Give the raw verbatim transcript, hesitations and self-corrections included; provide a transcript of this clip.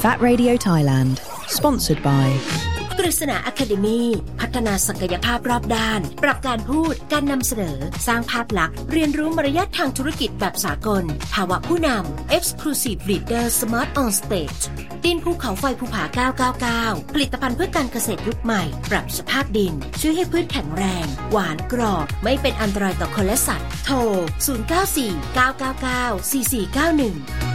That Radio Thailand Sponsored by กฤษณา Academy พัฒนาศักยภาพรอบด้านปรับการพูดการนำเสนอสร้างภาพลักษณ์เรียนรู้มารยาททางธุรกิจแบบสากลภาวะผู้นำ Exclusive Leader Smart on Stage ดินภูเขาไฟภูผาเก้าเก้าเก้าผลิตภัณฑ์เพื่อการเกษตรยุคใหม่ปรับสภาพดินช่วยให้พืชแข็งแรงหวานกรอบไม่เป็นอันตรายต่อคนและสัตว์โทรศูนย์ เก้า สี่ เก้า เก้า เก้า สี่ สี่ เก้า หนึ่ง